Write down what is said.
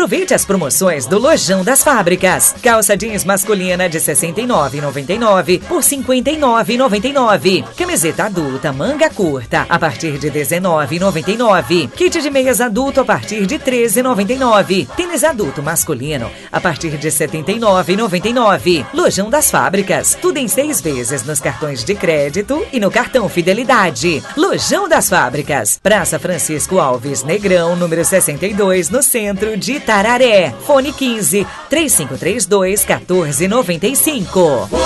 Aproveite as promoções do Lojão das Fábricas. Calça jeans masculina de R$ 69,99 por R$ 59,99. Camiseta adulta manga curta a partir de R$ 19,99. Kit de meias adulto a partir de R$ 13,99. Tênis adulto masculino a partir de R$ 79,99. Lojão das Fábricas. Tudo em 6 vezes nos cartões de crédito e no cartão Fidelidade. Lojão das Fábricas. Praça Francisco Alves Negrão, número 62, no centro de Itararé. Fone 15 3532 1495.